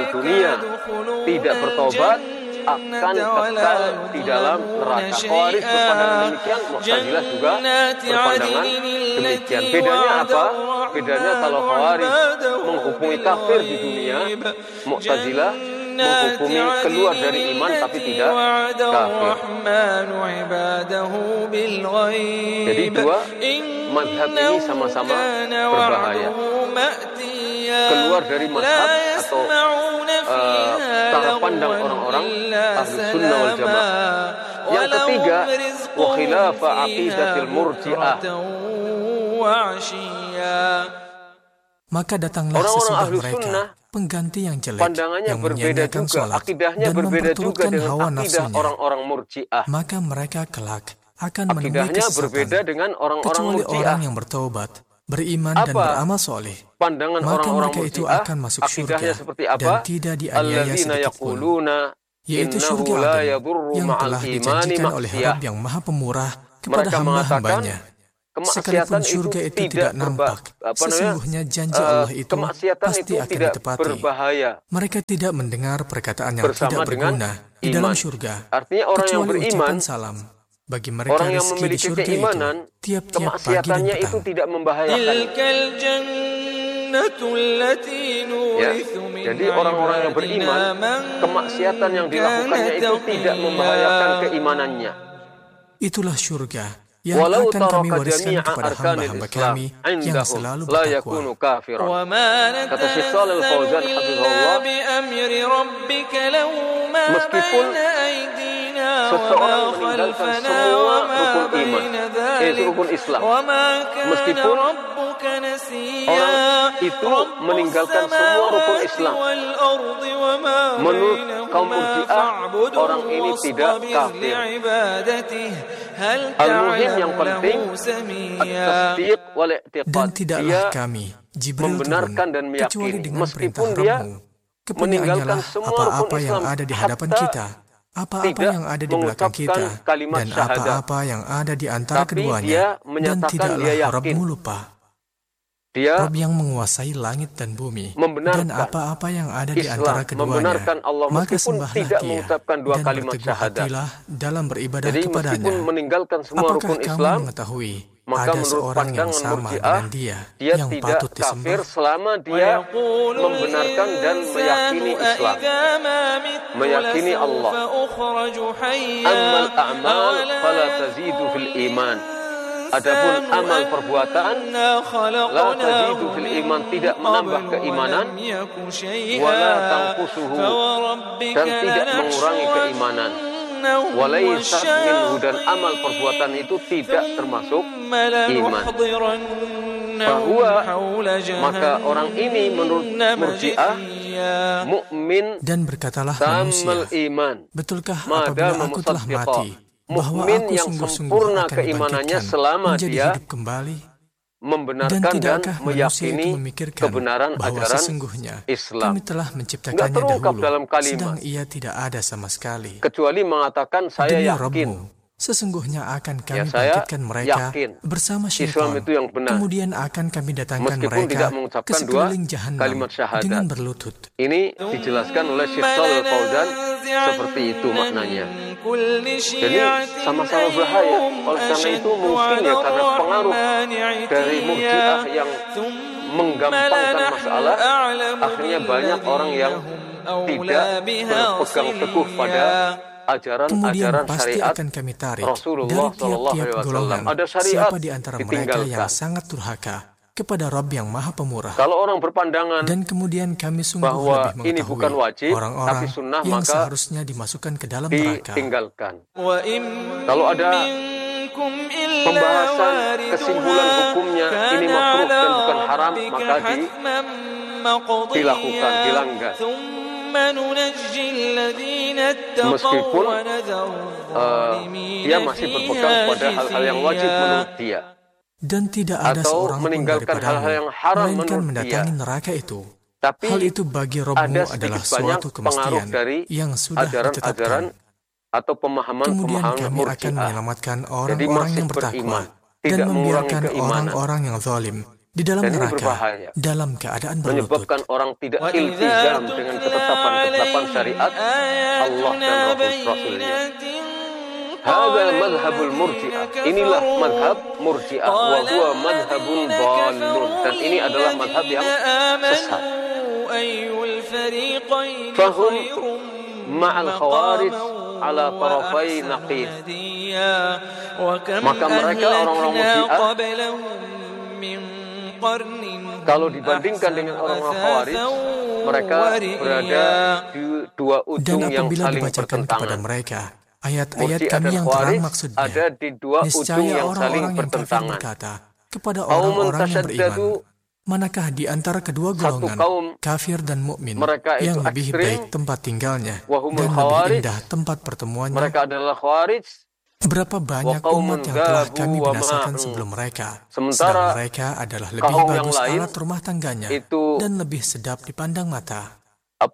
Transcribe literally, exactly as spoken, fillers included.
dunia tidak bertobat akan kekal di dalam neraka. Khawarij berpandangan demikian, Mu'tazilah juga berpandangan demikian. Bedanya apa? Bedanya kalau Khawarij menghukumi kafir di dunia, Mu'tazilah menghukumi keluar dari iman tapi tidak kafir. Jadi dua mazhab ini sama-sama berbahaya. Keluar dari mazhab atau uh, cara pandang orang-orang Ahlus Sunnah wal Jamaah. Yang ketiga, wa khilafa aqidatil murji'ah. Maka datanglah sesudah mereka pengganti yang jelek, pandangannya yang berbeda juga, sholat, akidahnya dan berbeda juga dengan hawa akidah nafsunya. orang-orang murji'ah. Maka mereka kelak akan menemui Akidahnya kesesatan, berbeda dengan orang-orang kecuali murji'ah. orang yang bertaubat, beriman Apa dan beramal soleh. Pandangan Maka orang-orang mereka itu murji'ah, akan masuk akidahnya surga seperti apa? dan tidak dianiaya Alladzina sedikit pun, yaquluna yaitu innahu surga la Adem yadurru yang ma'al telah imani dijanjikan oleh maksiyah. Rabb yang Maha Pemurah kepada Mereka mengatakan hamba-hambanya. kemaksiatan Sekalipun surga itu, itu tidak berba- nampak, apa namanya, sesungguhnya janji uh, Allah itu kemaksiatan pasti itu akan tidak ditepati. berbahaya Mereka tidak mendengar perkataan yang bersama tidak dengan berguna di iman. dalam surga, Artinya orang yang kecuali beriman, ucapan salam. Bagi mereka orang yang rezeki di memiliki surga keimanan, itu tiap-tiap pagi dan kemaksiatannya itu petang. tidak membahayakan. Ya, jadi orang-orang yang beriman, kemaksiatan yang dilakukannya itu tidak membahayakan keimanannya. Itulah surga yang Walau akan kami taraka wariskan jami'a kepada arkanil hamba-hamba Islam kami yang indahum selalu la bertakwa. yakunu kafiran. Kata Syekh Shalih Al-Fauzan hafizahullah, meskipun seseorang meninggalkan semua rukun iman, yaitu rukun Islam, meskipun orang itu meninggalkan semua rukun Islam, menurut kaum Murji'ah orang ini tidak kafir. Al-muhim yang penting at-tasdiq wal i'tiqad. Dan tidaklah Dia kami, Jibril membenarkan turun, dan kecuali meyakini dengan meskipun perintah dia Rabb-Mu. meninggalkan Kepunyaannya semua apa-apa rukun yang Islam, ada di hadapan hatta kita, apa-apa tidak yang ada di belakang mengucapkan kita, kalimat dan syahadat. apa-apa yang ada di antara Tapi keduanya. dia Dan menyatakan tidaklah dia yakin. Rabb-Mu lupa. Dia Rabb yang menguasai langit dan bumi, membenarkan dan apa-apa yang ada di Islam, antara keduanya. membenarkan Allah Maka meskipun sembahlah tidak Dia mengucapkan dua dan kalimat berteguh syahadat. hatilah dalam beribadah Jadi kepadanya. meskipun meninggalkan semua Apakah rukun kamu Islam, mengetahui maka ada menurut seorang yang pandangan sama Murji'ah, dengan dia dia yang tidak patut kafir disembah? selama dia membenarkan dan meyakini Islam, meyakini Allah. Amal a'mal fala tazidu fil iman. Adapun amal perbuatan la tazidu fil iman, tidak menambah keimanan, wala tanqusuhu, dan tidak mengurangi keimanan. Walaysa minhu, dan amal perbuatan itu tidak termasuk iman. Bahwa maka orang ini menurut Murji'ah mukmin Dan berkatalah tamal manusia, iman, betulkah madama apabila aku telah musaddiqa, mati, bahwa mukmin aku yang sungguh-sungguh sempurna akan keimanannya dibangkitkan selama menjadi dia hidup kembali? Dan membenarkan dan tidakkah manusia meyakini itu memikirkan kebenaran bahwa ajaran sesungguhnya Islam. kami telah Enggak menciptakannya terungkap dahulu, dalam kalimat, sedang ia tidak ada sama sekali. kecuali mengatakan saya Demi yakin. Rabb-Mu, sesungguhnya akan kami Ya, saya bangkitkan mereka yakin bersama Islam syaitan. itu yang benar. Kemudian akan kami datangkan Meskipun mereka tidak ke mengucapkan dua sekeliling jahanam kalimat syahadat. dengan berlutut. Ini dijelaskan oleh Syekh Shalih Al-Fauzan seperti itu maknanya. Jadi sama-sama bahaya. Oleh karena itu mungkin ya karena pengaruh dari Murji'ah yang menggampangkan masalah, akhirnya banyak orang yang tidak berpegang teguh pada Kemudian ajaran-ajaran pasti syariat akan kami tarik Rasulullah dari Shallallahu tiap-tiap Alaihi golongan Wasallam. Ada syariat siapa di antara mereka ditinggalkan. yang sangat durhaka kepada Rabb yang Maha Pemurah. Kalau orang berpandangan Dan kemudian kami sungguh bahwa lebih ini mengetahui bukan wajib, orang-orang tapi sunnah, yang maka seharusnya dimasukkan ke dalam neraka. ditinggalkan. Kalau ada pembahasan kesimpulan hukumnya ini makruh dan bukan haram, maka di, dilakukan, dilanggar. Meskipun uh, dia masih berpegang pada hal-hal yang wajib menurut dia, Dan tidak ada atau seorang pun meninggalkan daripadamu, hal-hal yang haram melainkan menurut mendatangi dia. neraka itu. Tapi Hal itu bagi ada Rabb-Mu sedikit adalah banyak suatu pengaruh kemestian dari yang sudah ajaran-ajaran ditetapkan. atau Kemudian pemahaman-pemahaman kami akan Murji'ah. menyelamatkan Jadi orang-orang masih yang bertakwa beriman, dan tidak mengurangi membiarkan keimanan. orang-orang yang zalim di dalam Dan ini neraka berbahaya. dalam keadaan berlutut. Menyebabkan orang tidak iltizam dengan ketetapan-ketetapan syariat Allah dan Rasul-Rasulnya. Hadza madhabul murji'ah. Inilah madhab murji'ah. Wa huwa madhabun dhalun. Dan ini adalah madhab yang sesat. Fahum ma'al khawarij ala tarafai naqid. Maka mereka orang-orang murji'ah, kalau dibandingkan dengan orang-orang khawarij, mereka berada di dua ujung yang saling dibacakan kepada bertentangan. mereka ayat-ayat Murji'ah kami dan yang Khawarij terang maksudnya, ada di dua ujung niscaya yang saling orang-orang yang kafir bertentangan. berkata kepada Qaumun orang-orang yang tasyaddadu, beriman, manakah di antara kedua golongan kaum, kafir dan mukmin mereka itu yang lebih ekstrim, baik tempat tinggalnya wahumul dan khawarij, lebih indah tempat pertemuannya? mereka adalah Khawarij. Berapa banyak umat yang telah kami binasakan sebelum mereka, sementara sedang mereka adalah lebih kaum yang bagus lain alat rumah tangganya itu dan lebih sedap dipandang mata.